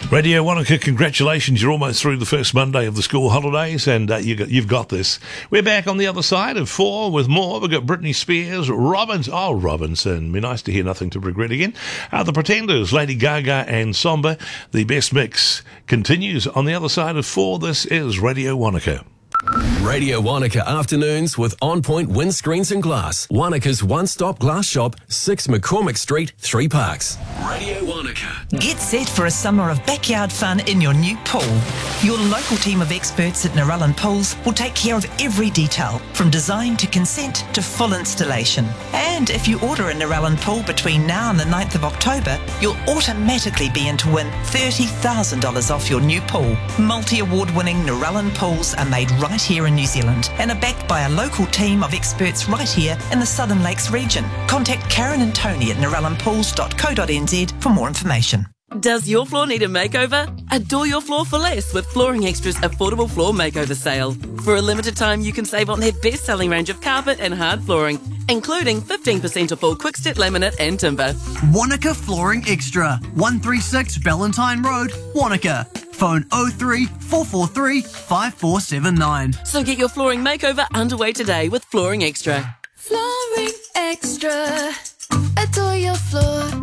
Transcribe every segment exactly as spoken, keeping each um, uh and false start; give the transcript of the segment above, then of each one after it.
Radio Wanaka, congratulations. You're almost through the first Monday of the school holidays, and uh, you got, you've got this. We're back on the other side of four with more. We've got Britney Spears, Robins, oh, Robinson. Be nice to hear Nothing to Regret again. Uh, the Pretenders, Lady Gaga and Somber. The best mix continues on the other side of four. This is Radio Wanaka. Radio Wanaka afternoons with On Point Windscreens and Glass. Wanaka's one-stop glass shop, six McCormick Street, Three Parks. Radio Wanaka. Get set for a summer of backyard fun in your new pool. Your local team of experts at Narellan Pools will take care of every detail, from design to consent to full installation. And if you order a Narellan pool between now and the ninth of October, you'll automatically be in to win thirty thousand dollars off your new pool. Multi-award-winning Narellan Pools are made right here in New Zealand and are backed by a local team of experts right here in the Southern Lakes region. Contact Karen and Tony at narellan pools dot co dot n z for more information. Does your floor need a makeover? Adore your floor for less with Flooring Extra's affordable floor makeover sale. For a limited time, you can save on their best-selling range of carpet and hard flooring, including fifteen percent off all quick-step laminate and timber. Wanaka Flooring Extra, one thirty-six Ballantyne Road, Wanaka. Phone oh three, four four three, five four seven nine. So get your flooring makeover underway today with Flooring Extra. Flooring Extra. Adore your floor.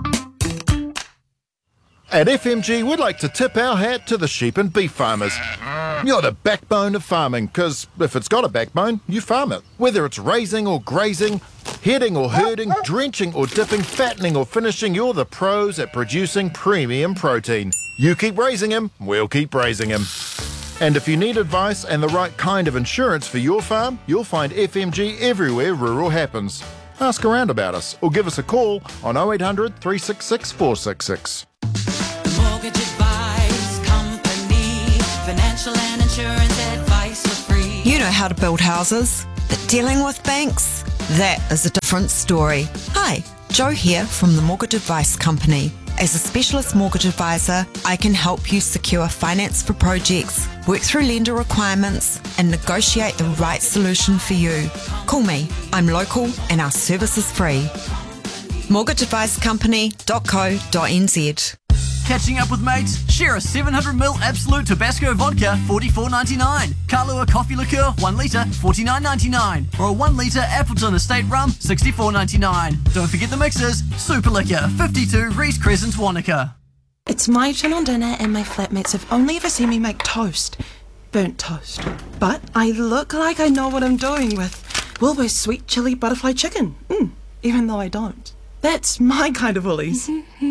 At F M G, we'd like to tip our hat to the sheep and beef farmers. You're the backbone of farming, because if it's got a backbone, you farm it. Whether it's raising or grazing, heading or herding, drenching or dipping, fattening or finishing, you're the pros at producing premium protein. You keep raising him, we'll keep raising him. And if you need advice and the right kind of insurance for your farm, you'll find F M G everywhere rural happens. Ask around about us or give us a call on oh eight hundred, three six six, four six six. Mortgage Advice Company. Financial and insurance advice for free. You know how to build houses, but dealing with banks? That is a different story. Hi, Jo here from the Mortgage Advice Company. As a specialist mortgage advisor, I can help you secure finance for projects, work through lender requirements, and negotiate the right solution for you. Call me. I'm local and our service is free. mortgage advice company dot co dot n z. Catching up with mates? Share a seven hundred milliliter Absolute Tabasco vodka, forty-four ninety-nine. Kahlua coffee liqueur, one litre, forty-nine ninety-nine. Or a one litre Appleton Estate rum, sixty-four ninety-nine. Don't forget the mixers. Super Liquor, fifty-two Reese Crescent, Wanaka. It's my turn on dinner and my flatmates have only ever seen me make toast. Burnt toast. But I look like I know what I'm doing with Wilbur's sweet chili butterfly chicken. Mm, even though I don't. That's my kind of Woolies.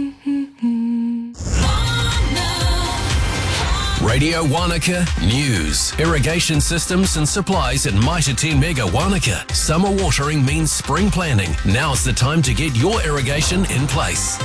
Radio Wanaka News. Irrigation systems and supplies at Mitre ten Mega Wanaka. Summer watering means spring planning. Now's the time to get your irrigation in place.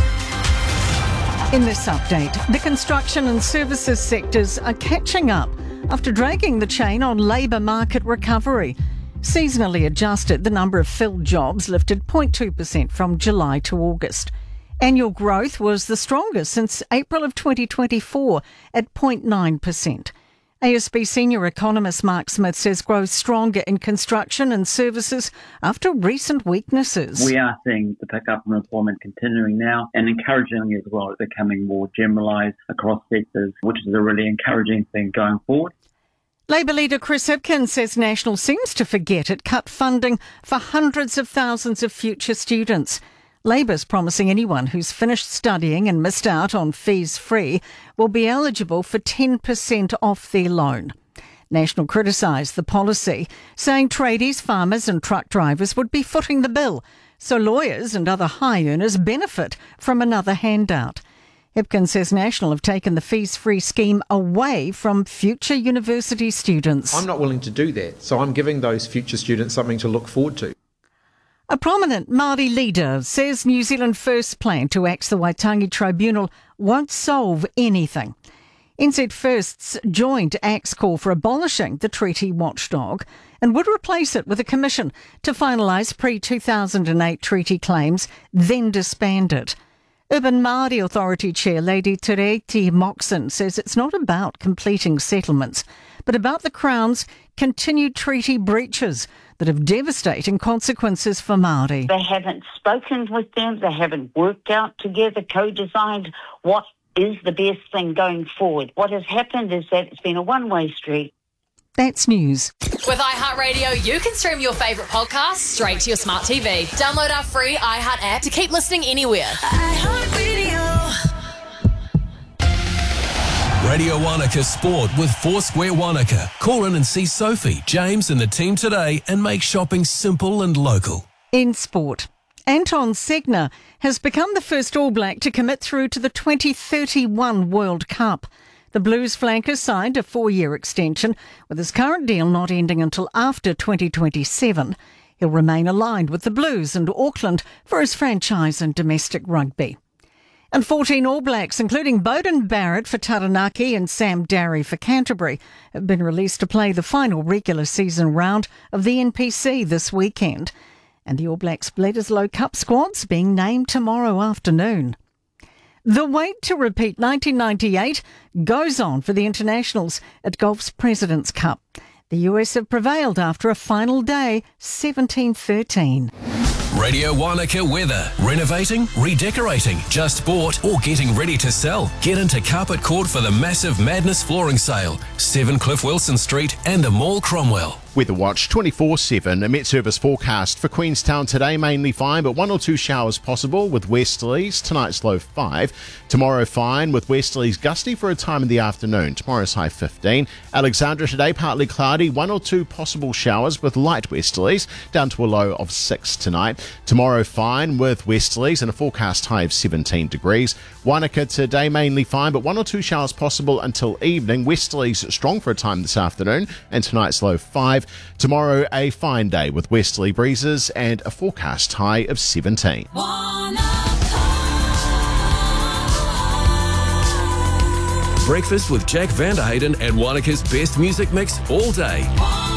In this update, the construction and services sectors are catching up after dragging the chain on labour market recovery. Seasonally adjusted, the number of filled jobs lifted zero point two percent from July to August. Annual growth was the strongest since April of twenty twenty-four at zero point nine percent. A S B senior economist Mark Smith says growth stronger in construction and services after recent weaknesses. We are seeing the pickup in employment continuing now, and encouragingly as well, it's becoming more generalised across sectors, which is a really encouraging thing going forward. Labour leader Chris Hipkins says National seems to forget it cut funding for hundreds of thousands of future students. Labour's promising anyone who's finished studying and missed out on fees free will be eligible for ten percent off their loan. National criticised the policy, saying tradies, farmers and truck drivers would be footing the bill, so lawyers and other high earners benefit from another handout. Hipkins says National have taken the fees-free scheme away from future university students. I'm not willing to do that, so I'm giving those future students something to look forward to. A prominent Māori leader says New Zealand First's plan to axe the Waitangi Tribunal won't solve anything. N Z First's joint axe call for abolishing the treaty watchdog and would replace it with a commission to finalise pre two thousand eight treaty claims, then disband it. Urban Māori Authority Chair Lady Tereti Moxon says it's not about completing settlements, but about the Crown's continued treaty breaches that have devastating consequences for Māori. They haven't spoken with them, they haven't worked out together, co-designed what is the best thing going forward. What has happened is that it's been a one-way street. That's news. With iHeartRadio, you can stream your favourite podcasts straight to your smart T V. Download our free iHeart app to keep listening anywhere. Radio Wanaka Sport with Foursquare Wanaka. Call in and see Sophie, James and the team today and make shopping simple and local. In sport, Anton Segner has become the first All Black to commit through to the twenty thirty-one World Cup. The Blues flanker signed a four-year extension, with his current deal not ending until after twenty twenty-seven. He'll remain aligned with the Blues and Auckland for his franchise and domestic rugby. And fourteen All Blacks, including Beauden Barrett for Taranaki and Sam Darry for Canterbury, have been released to play the final regular season round of the N P C this weekend. And the All Blacks Bledisloe Cup squad's being named tomorrow afternoon. The wait to repeat nineteen ninety-eight goes on for the internationals at golf's President's Cup. The U S have prevailed after a final day, seventeen thirteen. Radio Wanaka weather. Renovating, redecorating, just bought or getting ready to sell. Get into Carpet Court for the massive Madness flooring sale. seven Cliff Wilson Street and the Mall Cromwell. Weather Watch twenty-four seven. A Met Service forecast for Queenstown today, mainly fine, but one or two showers possible with westerlies. Tonight's low five. Tomorrow fine with westerlies gusty for a time in the afternoon. Tomorrow's high fifteen. Alexandra today partly cloudy, one or two possible showers with light westerlies, down to a low of six tonight. Tomorrow fine with westerlies and a forecast high of seventeen degrees. Wanaka today mainly fine, but one or two showers possible until evening. Westerlies strong for a time this afternoon, and tonight's low five. Tomorrow a fine day with westerly breezes and a forecast high of seventeen. Breakfast with Jack Vanderhayden and Wanaka's best music mix all day.